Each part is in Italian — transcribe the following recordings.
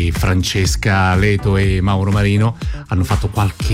di Francesca Leto e Mauro Marino hanno fatto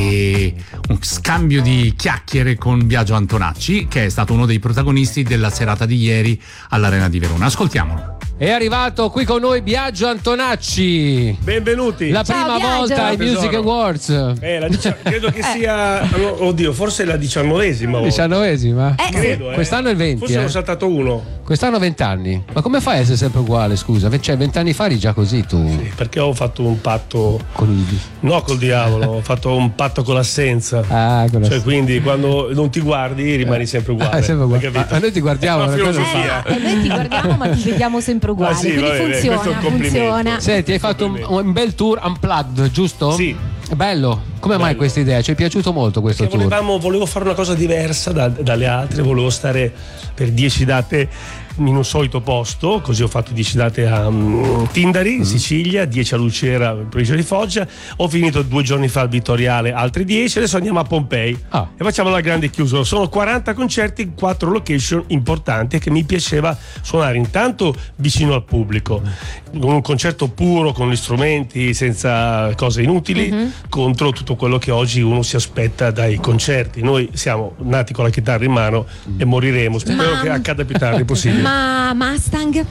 un scambio di chiacchiere con Biagio Antonacci, che è stato uno dei protagonisti della serata di ieri all'Arena di Verona. Ascoltiamolo. È arrivato qui con noi Biagio Antonacci. Benvenuti. La prima volta ai Music Awards. Credo che sia, oddio, forse la 19ª volta. 19ª? Credo, Quest'anno è il 20. Forse sono saltato uno. Quest'anno 20 anni. Ma come fai a essere sempre uguale, scusa? Cioè 20 anni fa eri già così tu? Sì, perché ho fatto un patto con col diavolo, ho fatto un patto con l'assenza. Cioè quindi quando non ti guardi rimani sempre uguale. Sempre uguale. Ma noi ti guardiamo, noi ti guardiamo ma ti vediamo sempre uguale. Sì, quindi funziona. Senti, hai fatto un bel tour unplugged, giusto? Sì. Bello. Come mai questa idea? Ci è piaciuto molto questo tour? Volevo fare una cosa diversa dalle altre, volevo stare per 10 date in un solito posto, così ho fatto 10 date a Tindari in Sicilia, 10 a Lucera in provincia di Foggia, ho finito 2 giorni fa al Vittoriale altri 10, adesso andiamo a Pompei e facciamo la grande chiusura. Sono 40 concerti in 4 location importanti che mi piaceva suonare intanto vicino al pubblico, un concerto puro con gli strumenti, senza cose inutili, contro tutto quello che oggi uno si aspetta dai concerti. Noi siamo nati con la chitarra in mano e moriremo, spero che accada più tardi possibile. Ma Mustang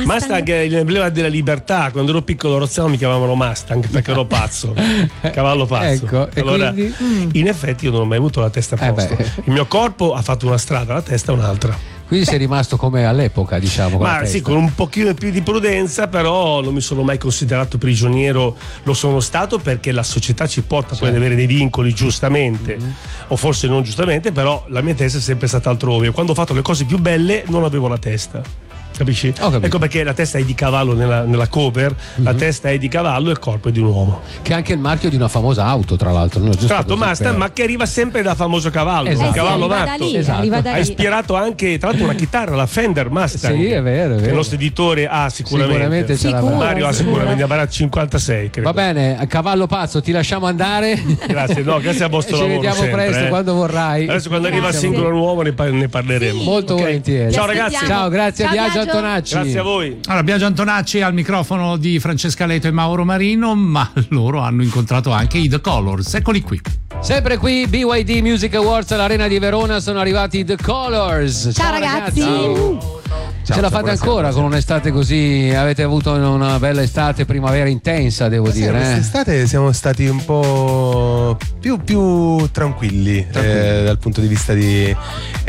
è l'emblema della libertà. Quando ero piccolo Rozzano mi chiamavano Mustang perché ero pazzo, cavallo pazzo. Ecco, allora in effetti io non ho mai avuto la testa a posto. Il mio corpo ha fatto una strada, la testa un'altra. Quindi sei rimasto come all'epoca, diciamo. Ma sì, con un pochino più di prudenza, però non mi sono mai considerato prigioniero. Lo sono stato perché la società ci porta poi ad avere dei vincoli, giustamente, o forse non giustamente, però la mia testa è sempre stata altrove. Quando ho fatto le cose più belle non avevo la testa. Capisci? Ecco perché la testa è di cavallo nella cover, la testa è di cavallo e il corpo è di un uomo. Che è anche il marchio di una famosa auto, tra l'altro. Mustang, ma che arriva sempre da famoso cavallo, un cavallo matto. Ha ispirato anche, tra l'altro, una chitarra, la Fender Mustang. Sì, è vero. Che il nostro editore ha sicuramente. Mario ha sicuramente, avrà 56. Credo. Va bene, a cavallo pazzo, ti lasciamo andare. Grazie, grazie a vostro lavoro. Ci vediamo presto quando vorrai. Adesso quando arriva il singolo nuovo ne parleremo. Molto volentieri. Ciao ragazzi. Ciao, grazie a Biagio Antonacci. Grazie a voi. Allora, Biagio Antonacci al microfono di Francesca Leto e Mauro Marino, ma loro hanno incontrato anche i The Colors. Eccoli qui. Sempre qui, BYD Music Awards all'Arena di Verona, sono arrivati i The Colors. Ciao ragazzi. Ciao. Ce la fate ancora con un'estate così? Avete avuto una bella estate, primavera intensa, devo dire. Quest'estate siamo stati un po' più tranquilli. Dal punto di vista di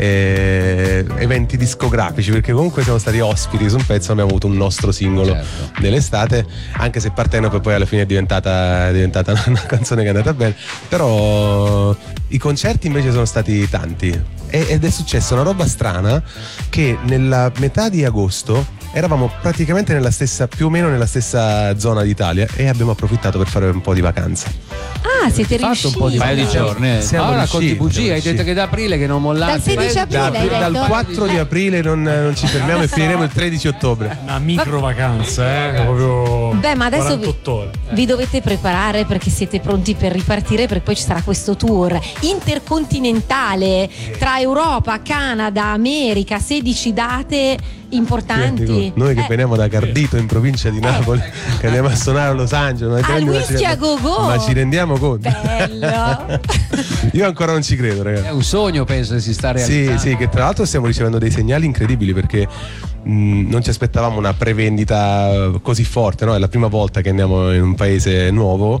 eventi discografici, perché comunque siamo stati ospiti su un pezzo, abbiamo avuto un nostro singolo dell'estate, anche se Partenope poi alla fine è diventata una canzone che è andata bene, però i concerti invece sono stati tanti. Ed è successa una roba strana, che nella metà di agosto eravamo praticamente più o meno nella stessa zona d'Italia e abbiamo approfittato per fare un po' di vacanza. Siete riusciti? Un po' di paio di giorni. Siamo ora riusciti, conti bugie, hai detto che da aprile che non mollate. Dal 16 aprile dal 4 di aprile non ci fermiamo e finiremo il 13 ottobre. Una micro vacanza, proprio. Ma adesso 48 ore. Vi dovete preparare perché siete pronti per ripartire, perché poi ci sarà questo tour intercontinentale tra Europa, Canada, America, 16 date importanti. Noi che veniamo da Cardito in provincia di Napoli, che andiamo a suonare a Los Angeles al Whisky a Go-Go, ma ci rendiamo conto? Bello. Io ancora non ci credo, ragazzi. È un sogno, penso che si sta realizzando. Sì, che tra l'altro stiamo ricevendo dei segnali incredibili, perché non ci aspettavamo una prevendita così forte, no? È la prima volta che andiamo in un paese nuovo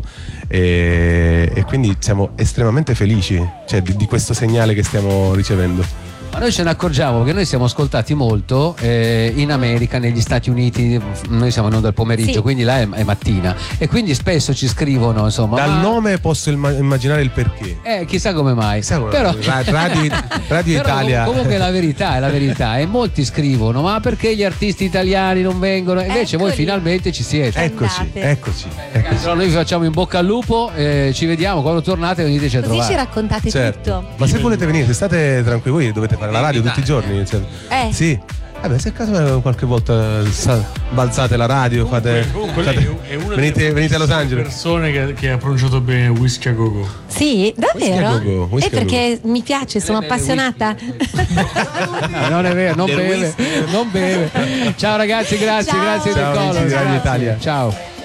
e quindi siamo estremamente felici, cioè, di questo segnale che stiamo ricevendo. Ma noi ce ne accorgiamo perché noi siamo ascoltati molto in America, negli Stati Uniti. Noi siamo non dal pomeriggio, quindi là è mattina, e quindi spesso ci scrivono, insomma. Dal nome posso immaginare il perché. Chissà come mai. Però Radio Italia. Comunque è la verità. E molti scrivono: ma perché gli artisti italiani non vengono? Invece voi finalmente ci siete. Eccoci. Allora noi vi facciamo in bocca al lupo, ci vediamo quando tornate, veniteci a trovare. Così ci raccontate tutto. Ma se volete venire, state tranquilli, voi dovete fare la radio tutti i giorni, cioè. Sì. Se a caso qualche volta balzate la radio, venite a Los Angeles. Persone che ha pronunciato bene Whisky a Go-Go. Sì, davvero? Whisky a perché mi piace, sono appassionata. Non è vero, non beve. Ciao ragazzi, grazie. Ciao. Grazie del Colors. Ciao. Ciao.